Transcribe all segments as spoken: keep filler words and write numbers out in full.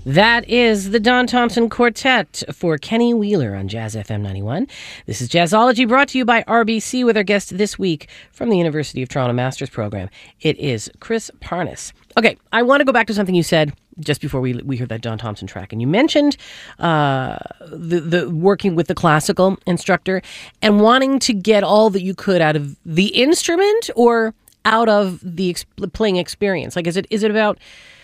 That is the Don Thompson Quartet for Kenny Wheeler on Jazz F M ninety-one. This is Jazzology, brought to you by R B C, with our guest this week from the University of Toronto Master's Program. It is Chris Parnas. Okay, I want to go back to something you said just before we we heard that Don Thompson track. And you mentioned uh, the, the working with the classical instructor and wanting to get all that you could out of the instrument or out of the ex- playing experience. Like, is it is it about...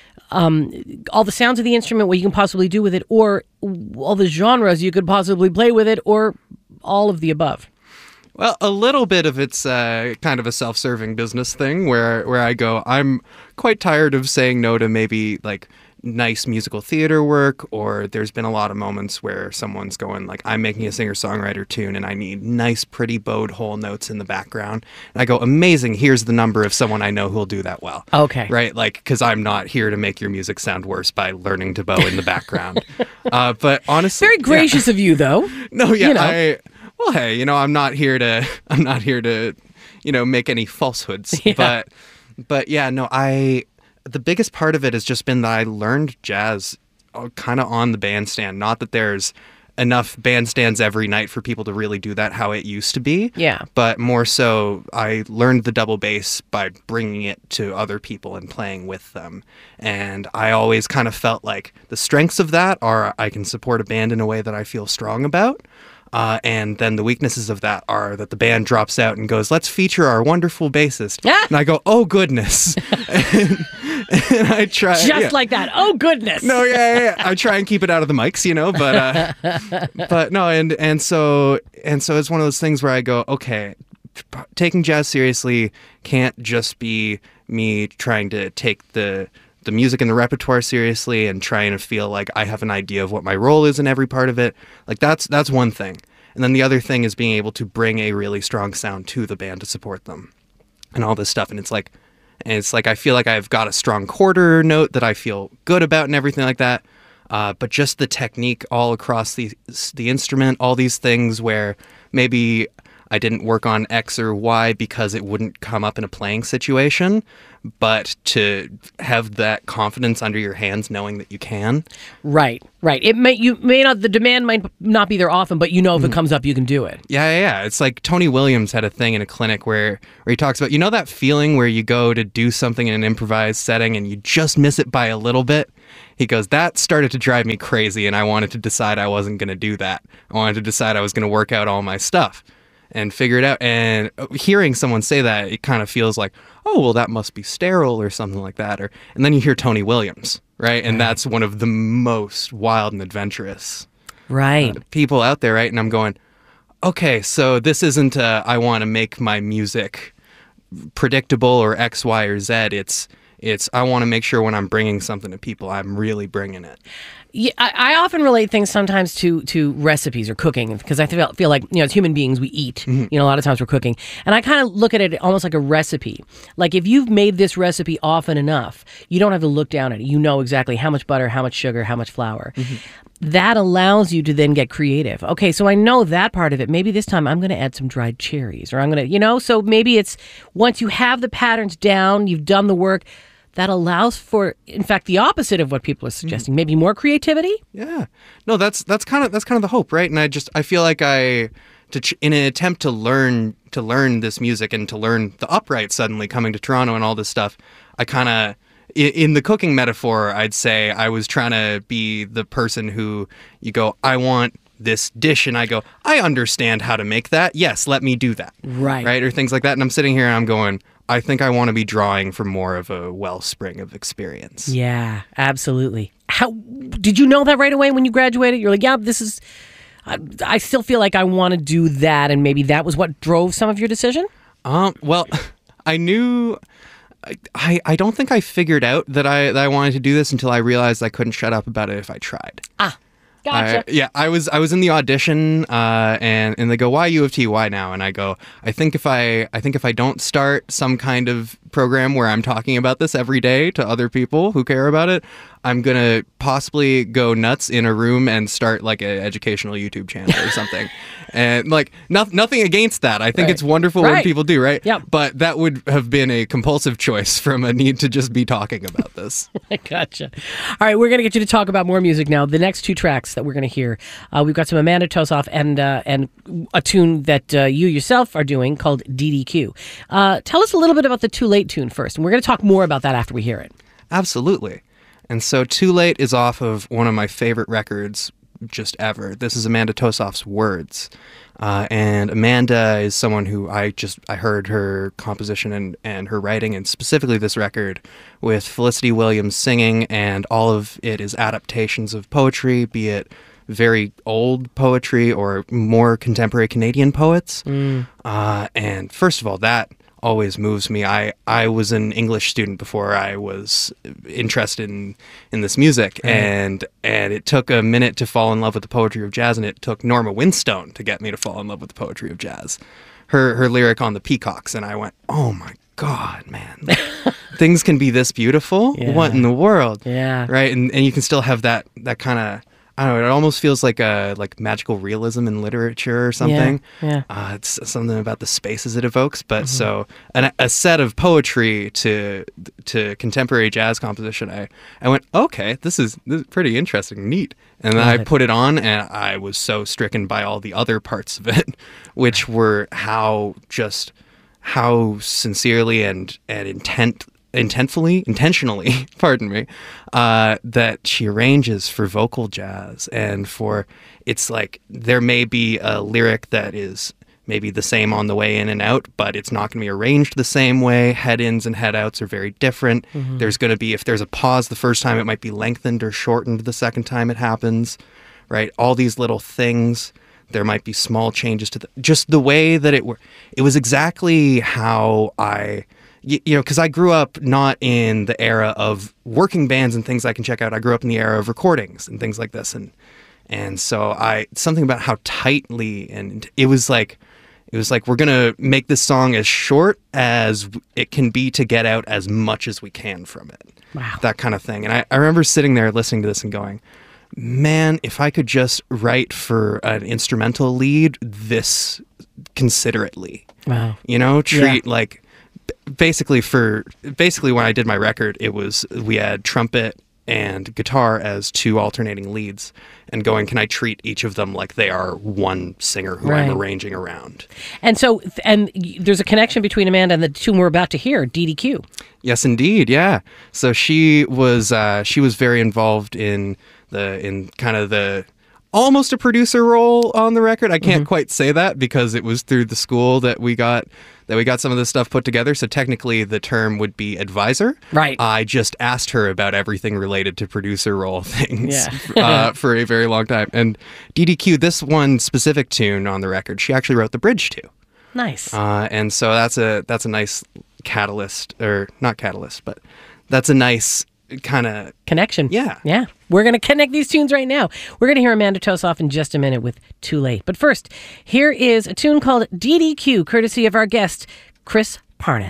Um, all the sounds of the instrument, what you can possibly do with it, or all the genres you could possibly play with it, or all of the above? Well, a little bit of it's uh, kind of a self-serving business thing where, where I go, I'm quite tired of saying no to maybe like nice musical theater work, or there's been a lot of moments where someone's going like, I'm making a singer-songwriter tune and I need nice, pretty bowed whole notes in the background. And I go, amazing, here's the number of someone I know who'll do that well. Okay. Right? Like, because I'm not here to make your music sound worse by learning to bow in the background. uh, but honestly... Very gracious yeah. of you, though. No, yeah, you know. I... Well, hey, you know, I'm not here to... I'm not here to, you know, make any falsehoods. Yeah. But, but yeah, no, I... The biggest part of it has just been that I learned jazz kind of on the bandstand. Not that there's enough bandstands every night for people to really do that how it used to be. Yeah. But more so, I learned the double bass by bringing it to other people and playing with them. And I always kind of felt like the strengths of that are I can support a band in a way that I feel strong about. Uh, and then the weaknesses of that are that the band drops out and goes, let's feature our wonderful bassist. Ah! And I go, oh, goodness. and, and I try. Just yeah. like that. Oh, goodness. No, yeah, yeah, yeah. I try and keep it out of the mics, you know, but, uh, but no. And, and so, and so it's one of those things where I go, okay, taking jazz seriously can't just be me trying to take the, the music and the repertoire seriously and trying to feel like I have an idea of what my role is in every part of it. Like that's that's one thing. And then the other thing is being able to bring a really strong sound to the band to support them and all this stuff. And it's like, and it's like I feel like I've got a strong quarter note that I feel good about and everything like that. Uh, but just the technique all across the the instrument, all these things where maybe I didn't work on X or Y because it wouldn't come up in a playing situation, but to have that confidence under your hands knowing that you can. Right, right. It may you may not the demand might not be there often, but you know if mm-hmm. it comes up, you can do it. Yeah, yeah, yeah. It's like Tony Williams had a thing in a clinic where where he talks about, you know, that feeling where you go to do something in an improvised setting and you just miss it by a little bit. He goes, that started to drive me crazy, and I wanted to decide I wasn't going to do that. I wanted to decide I was going to work out all my stuff and figure it out. And hearing someone say that, it kind of feels like, oh, well, that must be sterile or something like that. Or and then you hear Tony Williams, right? And that's one of the most wild and adventurous right uh, people out there, right? And I'm going, okay, so this isn't a, I want to make my music predictable or X, Y, or Z. It's it's I want to make sure when I'm bringing something to people, I'm really bringing it. Yeah, I, I often relate things sometimes to to recipes or cooking, because I feel, feel like, you know, as human beings, we eat. Mm-hmm. You know, a lot of times we're cooking. And I kind of look at it almost like a recipe. Like, if you've made this recipe often enough, you don't have to look down at it. You know exactly how much butter, how much sugar, how much flour. Mm-hmm. That allows you to then get creative. Okay, so I know that part of it. Maybe this time I'm going to add some dried cherries, or I'm going to, you know, so maybe it's once you have the patterns down, you've done the work, that allows for, in fact, the opposite of what people are suggesting. Mm-hmm. Maybe more creativity. Yeah, no, that's that's kind of that's kind of the hope, right? And I just I feel like I, to ch- in an attempt to learn to learn this music and to learn the upright suddenly coming to Toronto and all this stuff, I kind of, in, in the cooking metaphor, I'd say I was trying to be the person who you go, I want this dish, and I go, I understand how to make that. Yes, let me do that. Right. Right, or things like that. And I'm sitting here and I'm going, I think I want to be drawing from more of a wellspring of experience. Yeah, absolutely. How did you know that right away when you graduated? You're like, yeah, this is, I, I still feel like I want to do that, and maybe that was what drove some of your decision? Um, well, I knew, I, I don't think I figured out that I, that I wanted to do this until I realized I couldn't shut up about it if I tried. Ah. Gotcha. I, yeah, I was I was in the audition, uh, and and they go, why U of T? Why now? And I go, I think if I I think if I don't start some kind of program where I'm talking about this every day to other people who care about it, I'm gonna possibly go nuts in a room and start like an educational YouTube channel or something. And like no, nothing against that. I think Right. it's wonderful Right. when people do, right? Yep. But that would have been a compulsive choice from a need to just be talking about this. I gotcha. All right, we're going to get you to talk about more music now. The next two tracks that we're going to hear, uh, we've got some Amanda Tosoff and uh, and a tune that uh, you yourself are doing called D D Q. Uh, tell us a little bit about the Too Late tune first, and we're going to talk more about that after we hear it. Absolutely. And so Too Late is off of one of my favorite records just ever. This is Amanda Tosoff's Words. Uh, and Amanda is someone who I just, I heard her composition and, and her writing, and specifically this record with Felicity Williams singing, and all of it is adaptations of poetry, be it very old poetry or more contemporary Canadian poets. Mm. Uh, and first of all, that always moves me. I, I was an English student before I was interested in, in this music, mm. and and it took a minute to fall in love with the poetry of jazz, and it took Norma Winstone to get me to fall in love with the poetry of jazz. Her her lyric on the Peacocks, and I went, oh my God, man. Things can be this beautiful? Yeah. What in the world? Yeah. Right? And and you can still have that that kind of, I don't know, it almost feels like a like magical realism in literature or something. Yeah, yeah. Uh, it's something about the spaces it evokes. But mm-hmm. so an, a set of poetry to to contemporary jazz composition, I, I went, okay, this is, this is pretty interesting, neat. And then I put it on, and I was so stricken by all the other parts of it, which were how just how sincerely and and intent. intentfully, intentionally, pardon me, uh, that she arranges for vocal jazz, and for, it's like, there may be a lyric that is maybe the same on the way in and out, but it's not going to be arranged the same way. Head-ins and head-outs are very different. Mm-hmm. There's going to be, if there's a pause the first time, it might be lengthened or shortened the second time it happens, right? All these little things. There might be small changes to the, just the way that it were. It was exactly how I... You, you know, because I grew up not in the era of working bands and things I can check out. I grew up in the era of recordings and things like this, and and so I something about how tightly, and it was like it was like we're gonna make this song as short as it can be to get out as much as we can from it. Wow, that kind of thing. And I, I remember sitting there listening to this and going, man, if I could just write for an instrumental lead this considerately, wow, you know, treat yeah. like. Basically, for basically when I did my record, it was we had trumpet and guitar as two alternating leads, and going, can I treat each of them like they are one singer who right. I'm arranging around? And so, and there's a connection between Amanda and the tune we're about to hear, D D Q. Yes, indeed, yeah. So she was uh, she was very involved in the in kind of the. Almost a producer role on the record. I can't mm-hmm. quite say that because it was through the school that we got that we got some of this stuff put together. So technically the term would be advisor. Right. I just asked her about everything related to producer role things yeah. uh, for a very long time. And D D Q, this one specific tune on the record, she actually wrote the bridge to. Nice. Uh, and so that's a that's a nice catalyst, or not catalyst, but that's a nice kind of connection. Yeah. Yeah. We're going to connect these tunes right now. We're going to hear Amanda Tosoff in just a minute with Too Late. But first, here is a tune called D D Q, courtesy of our guest, Chris Parness.